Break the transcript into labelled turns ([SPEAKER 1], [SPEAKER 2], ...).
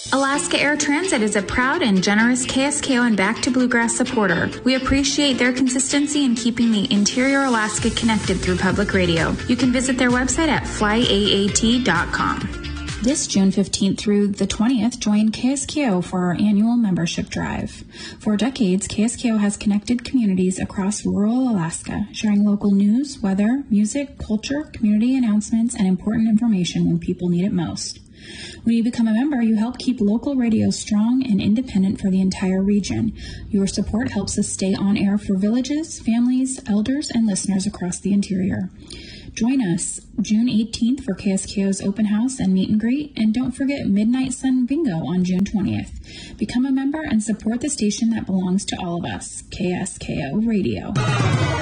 [SPEAKER 1] Alaska Air Transit is a proud and generous KSKO and Back to Bluegrass supporter. We appreciate their consistency in keeping the interior Alaska connected through public radio. You can visit their website at flyaat.com. This June 15th through the 20th, join KSKO for our annual membership drive. For decades, KSKO has connected communities across rural Alaska, sharing local news, weather, music, culture, community announcements, and important information when people need it most. When you become a member, you help keep local radio strong and independent for the entire region. Your support helps us stay on air for villages, families, elders, and listeners across the interior. Join us June 18th for KSKO's open house and meet and greet, and don't forget Midnight Sun Bingo on June 20th. Become a member and support the station that belongs to all of us, KSKO Radio.